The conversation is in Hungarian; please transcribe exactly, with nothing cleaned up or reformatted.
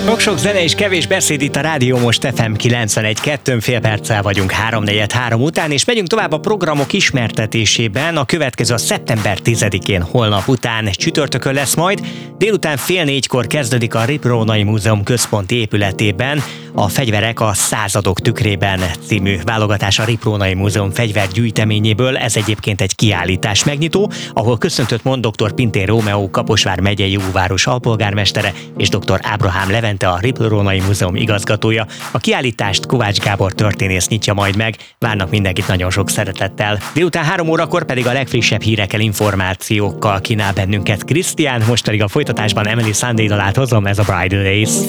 Sok-sok zene és kevés beszéd itt a Rádió Most ef em kilencvenegy kettő, fél perccel vagyunk három negyven három után, és megyünk tovább a programok ismertetésében. A következő a szeptember tizedikén, holnap után, csütörtökön lesz majd. Délután fél négykor kezdődik a Riprónai Múzeum központi épületében a Fegyverek a századok tükrében című válogatás a Riprónai Múzeum fegyvergyűjteményéből. Ez egyébként egy kiállítás megnyitó, ahol köszöntött mond dr. Pintér Rómeó, Kaposvár megyei jóváros alpolgármestere, és dr. Ábrahám Levente, a Riprónai Múzeum igazgatója. A kiállítást Kovács Gábor történész nyitja majd meg. Várnak mindenkit nagyon sok szeretettel. Délután három órakor pedig a legfrissebb hírekkel, információkkal kínál bennünket Krisztián, most pedig a folytatásban Emily Sunday dalát hozom, ez a Bridal Days.